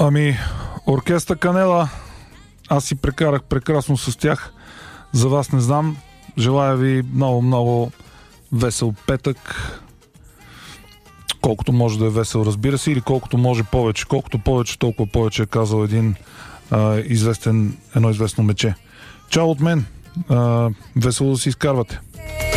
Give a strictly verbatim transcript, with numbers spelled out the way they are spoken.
Ами, оркестър Канела, аз си прекарах прекрасно с тях. За вас не знам. Желая ви много-много весел петък. Колкото може да е весел, разбира се, или колкото може повече. Колкото повече, толкова повече, е казал един а, известен, едно известно мече. Чао от мен. А, весело да си изкарвате.